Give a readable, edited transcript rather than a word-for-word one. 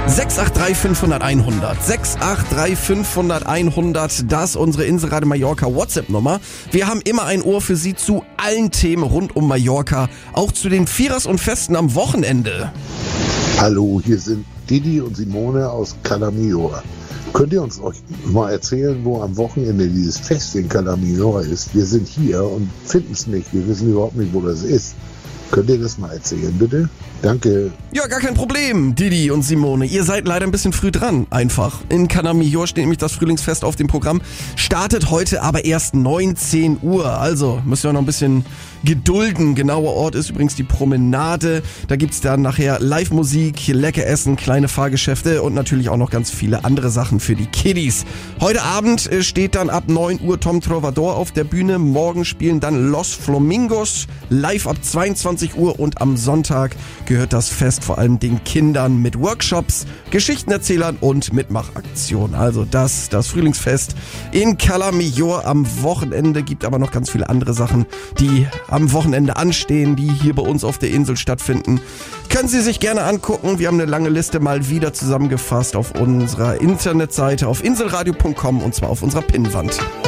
683 500 100. 683 500 100. Das ist unsere Inselradio Mallorca WhatsApp-Nummer. Wir haben immer ein Ohr für Sie zu allen Themen rund um Mallorca. Auch zu den Vierers und Festen am Wochenende. Hallo, hier sind Didi und Simone aus Cala Millor. Könnt ihr uns euch mal erzählen, wo am Wochenende dieses Fest in Cala Millor ist? Wir sind hier und finden es nicht. Wir wissen überhaupt nicht, wo das ist. Könnt ihr das mal erzählen, bitte? Danke. Ja, gar kein Problem, Didi und Simone. Ihr seid leider ein bisschen früh dran, einfach. In Cala Millor steht nämlich das Frühlingsfest auf dem Programm. Startet heute aber erst 19 Uhr. Also müsst ihr auch noch ein bisschen gedulden. Genauer Ort ist übrigens die Promenade. Da gibt's dann nachher Live-Musik, lecker Essen, kleine Fahrgeschäfte und natürlich auch noch ganz viele andere Sachen für die Kiddies. Heute Abend steht dann ab 9 Uhr Tom Trovador auf der Bühne. Morgen spielen dann Los Flamingos live ab 22 Uhr und am Sonntag gehört das Fest vor allem den Kindern mit Workshops, Geschichtenerzählern und Mitmachaktionen. Also das Frühlingsfest in Cala Millor am Wochenende. Gibt aber noch ganz viele andere Sachen, die am Wochenende anstehen, die hier bei uns auf der Insel stattfinden. Können Sie sich gerne angucken. Wir haben eine lange Liste mal wieder zusammengefasst auf unserer Internetseite auf inselradio.com und zwar auf unserer Pinnwand.